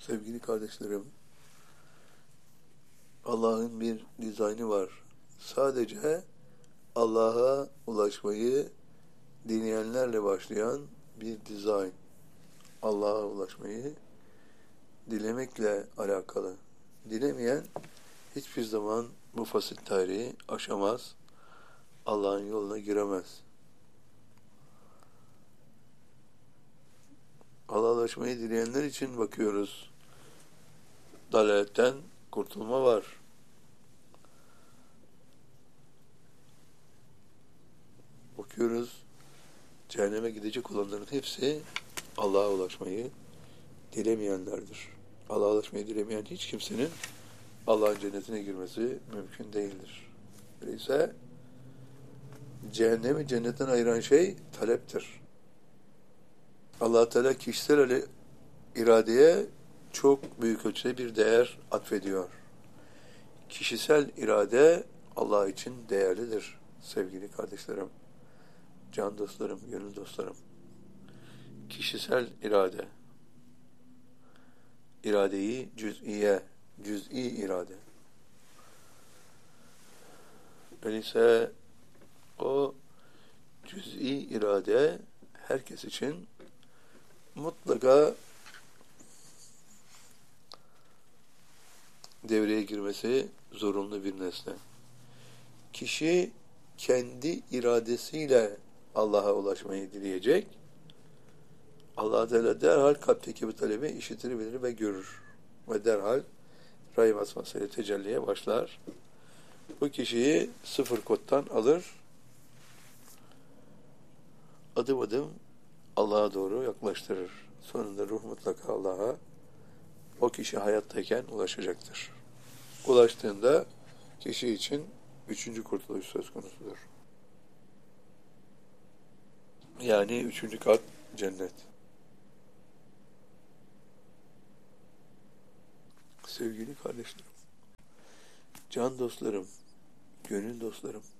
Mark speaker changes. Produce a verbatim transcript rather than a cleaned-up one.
Speaker 1: Sevgili kardeşlerim, Allah'ın bir dizaynı var. Sadece Allah'a ulaşmayı dileyenlerle başlayan bir dizayn. Allah'a ulaşmayı dilemekle alakalı. Dilemeyen hiçbir zaman bu fasil tarihi aşamaz, Allah'ın yoluna giremez. Allah'a ulaşmayı dileyenler için bakıyoruz. Dalaletten kurtulma var. Bakıyoruz, cehenneme gidecek olanların hepsi Allah'a ulaşmayı dilemeyenlerdir. Allah'a ulaşmayı dilemeyen hiç kimsenin Allah'ın cennetine girmesi mümkün değildir. Öyleyse cehennemi cennetten ayıran şey taleptir. Allah Teala kişisel iradeye çok büyük ölçüde bir değer atfediyor. Kişisel irade Allah için değerlidir sevgili kardeşlerim, can dostlarım, gönül dostlarım. Kişisel irade, iradeyi cüz'iye, cüz'i irade. Öyleyse o cüz'i irade herkes için mutlaka devreye girmesi zorunlu bir nesne. Kişi kendi iradesiyle Allah'a ulaşmayı dileyecek. Allah Teala derhal kalpteki bu talebi işitir, bilir ve görür. Ve derhal rahim asmasıyla tecelliye başlar. Bu kişiyi sıfır koddan alır. Adım adım Allah'a doğru yaklaştırır. Sonunda ruh mutlaka Allah'a o kişi hayattayken ulaşacaktır. Ulaştığında kişi için üçüncü kurtuluş söz konusudur. Yani üçüncü kat cennet. Sevgili kardeşlerim, can dostlarım, gönül dostlarım,